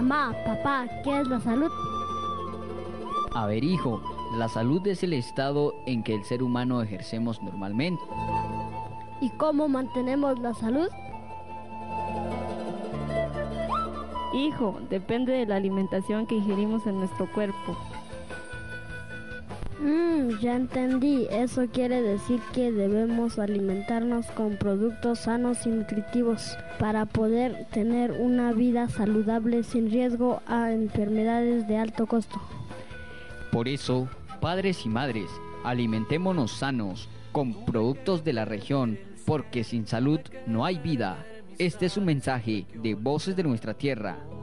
Mamá, papá, ¿qué es la salud? A ver, hijo, la salud es el estado en que el ser humano ejercemos normalmente. ¿Y cómo mantenemos la salud? Hijo, depende de la alimentación que ingerimos en nuestro cuerpo. Ya entendí. Eso quiere decir que debemos alimentarnos con productos sanos y nutritivos para poder tener una vida saludable sin riesgo a enfermedades de alto costo. Por eso, padres y madres, alimentémonos sanos, con productos de la región, porque sin salud no hay vida. Este es un mensaje de Voces de Nuestra Tierra.